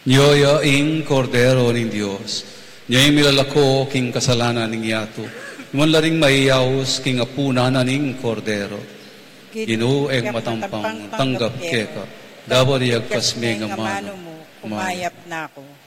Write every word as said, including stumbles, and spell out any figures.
Nyoya ing kordero ning Dios. Nyoy milalako king kasalanan ning yato. Iman laring maiyaos king apuna ning kordero. Inu eng matampang tanggap keka. Dabar yagpas me nga mano. Kumayap na ako.